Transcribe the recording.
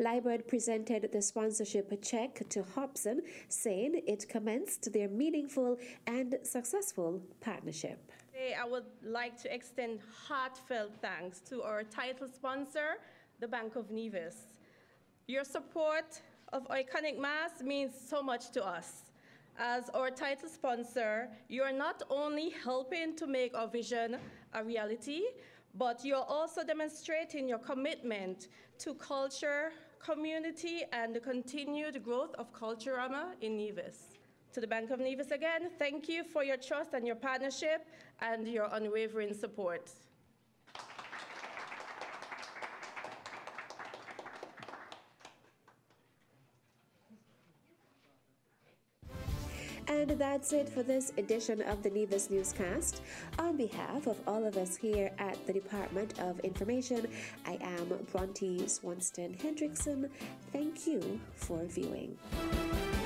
Liebert presented the sponsorship check to Hobson, saying it commenced their meaningful and successful partnership. Today, I would like to extend heartfelt thanks to our title sponsor, the Bank of Nevis. Your support of Iconic Mass means so much to us. As our title sponsor, you are not only helping to make our vision a reality, but you're also demonstrating your commitment to culture, community, and the continued growth of Culturama in Nevis. To the Bank of Nevis again, thank you for your trust and your partnership and your unwavering support. And that's it for this edition of the Nevis Newscast. On behalf of all of us here at the Department of Information, I am Bronte Swanston Hendrickson. Thank you for viewing.